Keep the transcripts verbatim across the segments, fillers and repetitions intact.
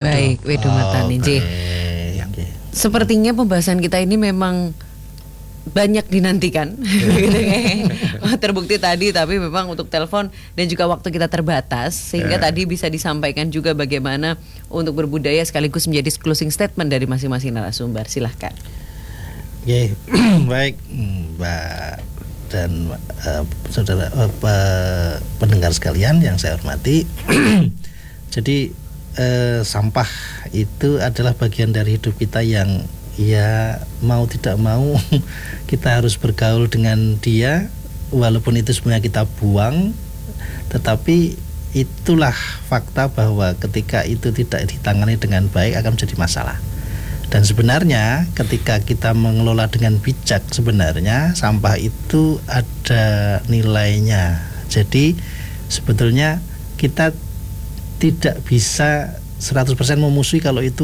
Baik, Wedo Matani. Oke. Okay. Sepertinya pembahasan kita ini memang banyak dinantikan. Terbukti tadi, tapi memang untuk telepon dan juga waktu kita terbatas, sehingga yeah. tadi bisa disampaikan juga bagaimana untuk berbudaya sekaligus menjadi closing statement dari masing-masing narasumber. Silahkan. Oke, okay. Baik Mbak dan uh, saudara uh, pendengar sekalian yang saya hormati. Jadi uh, sampah itu adalah bagian dari hidup kita yang ya mau tidak mau kita harus bergaul dengan dia, walaupun itu sebenarnya kita buang, tetapi itulah fakta bahwa ketika itu tidak ditangani dengan baik akan menjadi masalah. Dan sebenarnya ketika kita mengelola dengan bijak, sebenarnya sampah itu ada nilainya. Jadi sebetulnya kita tidak bisa seratus persen memusuhi kalau itu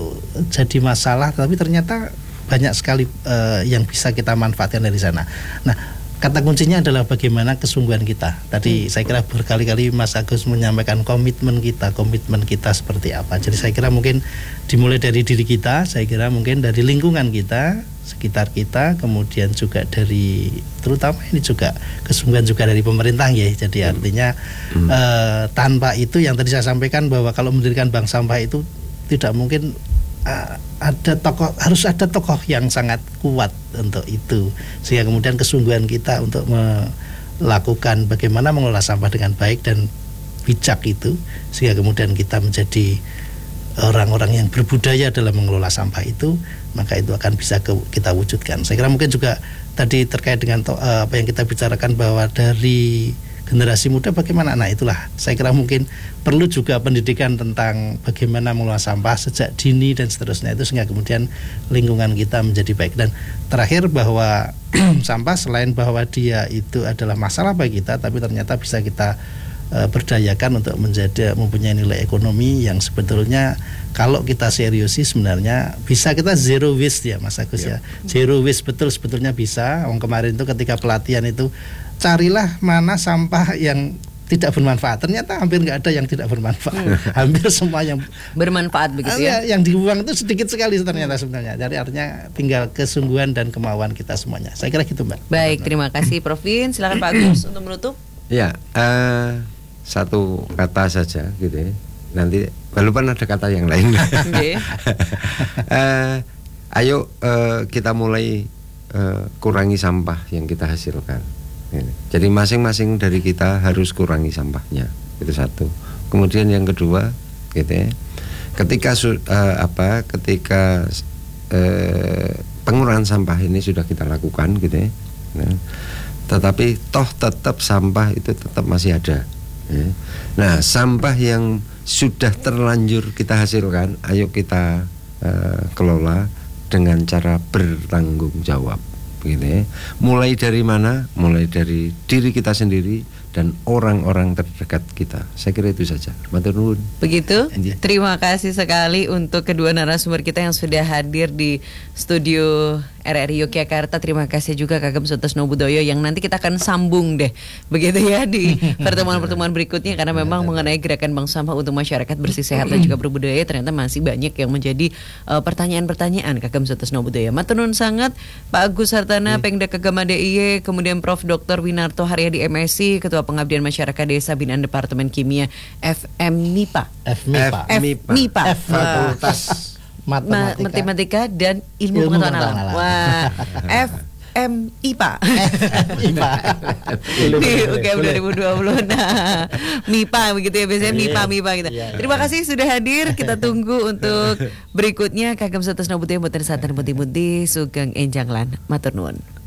jadi masalah, tapi ternyata banyak sekali uh, yang bisa kita manfaatkan dari sana. Nah, kata kuncinya adalah bagaimana kesungguhan kita. Tadi hmm. saya kira berkali-kali Mas Agus menyampaikan komitmen kita, komitmen kita seperti apa. Jadi saya kira mungkin dimulai dari diri kita, saya kira mungkin dari lingkungan kita, sekitar kita, kemudian juga dari, terutama ini juga kesungguhan juga dari pemerintah ya. Jadi artinya hmm. eh, tanpa itu yang tadi saya sampaikan bahwa kalau mendirikan bank sampah itu tidak mungkin eh, ada tokoh, harus ada tokoh yang sangat kuat untuk itu, sehingga kemudian kesungguhan kita untuk melakukan bagaimana mengelola sampah dengan baik dan bijak itu, sehingga kemudian kita menjadi orang-orang yang berbudaya dalam mengelola sampah itu, maka itu akan bisa ke, kita wujudkan. Saya kira mungkin juga tadi terkait dengan to, uh, apa yang kita bicarakan bahwa dari generasi muda bagaimana, nah itulah saya kira mungkin perlu juga pendidikan tentang bagaimana mengelola sampah sejak dini dan seterusnya itu, sehingga kemudian lingkungan kita menjadi baik. Dan terakhir bahwa sampah selain bahwa dia itu adalah masalah bagi kita, tapi ternyata bisa kita berdayakan untuk menjadi mempunyai nilai ekonomi yang sebetulnya kalau kita seriusi sebenarnya bisa kita zero waste ya Mas Agus ya, ya. Zero waste betul sebetulnya bisa. Yang kemarin itu ketika pelatihan itu carilah mana sampah yang tidak bermanfaat, ternyata hampir nggak ada yang tidak bermanfaat. hmm. Hampir semua yang bermanfaat begitu ya. Yang dibuang itu sedikit sekali ternyata sebenarnya. Jadi artinya tinggal kesungguhan dan kemauan kita semuanya. Saya kira gitu Mbak. Baik, terima kasih Prof Vin. Silakan Pak Agus untuk menutup. Ya, uh, satu kata saja gitu ya. Nanti walaupun ada kata yang lain. Okay. uh, ayo uh, kita mulai uh, kurangi sampah yang kita hasilkan. Gitu. Jadi masing-masing dari kita harus kurangi sampahnya. Itu satu. Kemudian yang kedua, gitu ya. Ketika uh, apa? Ketika uh, pengurangan sampah ini sudah kita lakukan, gitu ya. Nah, tetapi toh tetap sampah itu tetap masih ada. Ya. Nah, sampah yang sudah terlanjur kita hasilkan, ayo kita uh, kelola dengan cara bertanggung jawab, gitu ya. Mulai dari mana? Mulai dari diri kita sendiri dan orang-orang terdekat kita. Saya kira itu saja. Matur nuwun. Begitu. Anjir. Terima kasih sekali untuk kedua narasumber kita yang sudah hadir di studio R R I Yogyakarta. Terima kasih juga Kagem Sutisno Budoyo yang nanti kita akan sambung deh, begitu ya, di pertemuan-pertemuan berikutnya, karena memang mengenai gerakan bank sampah untuk masyarakat bersih, sehat dan juga berbudaya ternyata masih banyak yang menjadi uh, pertanyaan-pertanyaan Kagem Sutisno Budoyo. Matur nuwun sangat Pak Agus Hartana, Pengda Kagama D I Y, kemudian Prof Doktor Winarto Haryadi M Si, Ketua Pengabdian Masyarakat Desa Binaan Departemen Kimia F M M I P A. F M I P A. F M I P A. F Fakultas Matematika. Matematika dan Ilmu, Ilmu Pengetahuan Alam. alam. Wah, F M I P A. F M I P A. Di U G M dua ribu dua puluh. Nah, M I P A begitu ya, biasanya M I P A, M I P A gitu. Terima kasih sudah hadir. Kita tunggu untuk berikutnya Kagem Sutisno Budoyo Mboten Santen Putih-putih Sugeng Enjang lan matur nuwun.